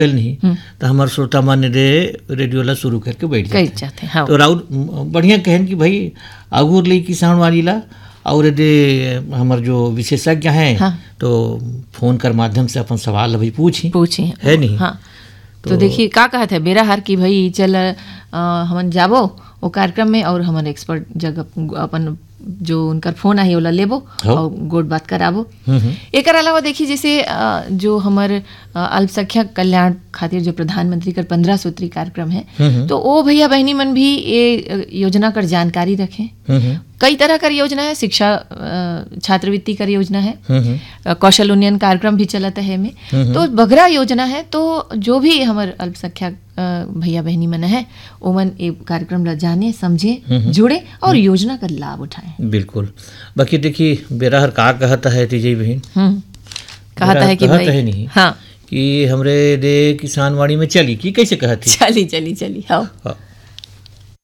नहीं तो हमारे श्रोता मान रे रेडियो ला शुरू करके बैठ जाते हैं। तो राउर बढ़िया कहन कि भाई आगुर ले किसान वाली ला और दे हमारे जो विशेषज्ञ हैं तो फोन कर माध्यम से अपन सवाल अभी पूछी है नहीं। हाँ तो देखिए का कहते हैं बेरा हर कि भाई चल हमन जाबो वो कार्यक्रम में और हमन एक्सपर्ट जगह अपन जो उनका फोन आई ओला लेबो और गोट बात कराबो। एक अलावा देखिए जैसे जो हमारे अल्पसंख्यक कल्याण खातिर जो प्रधानमंत्री का 15 सूत्री कार्यक्रम है तो वो भैया बहनी मन भी ये योजना कर जानकारी रखें। कई तरह का योजना है, शिक्षा छात्रवृत्ति का योजना है, कौशल उन्नयन कार्यक्रम भी चलता है में, तो बगरा योजना है। तो जो भी हमारे अल्पसंख्यक भैया बहनी मन है ओमन ये कार्यक्रम ला जाने समझे जुड़े और योजना का लाभ उठाए। बिल्कुल। बाकी देखिए बेरा हर का कहता है तीजई बहन कहता है कि भाई है नहीं हाँ कि हमरे दे किसान वाड़ी में चली कि कैसे कहती चली हाँ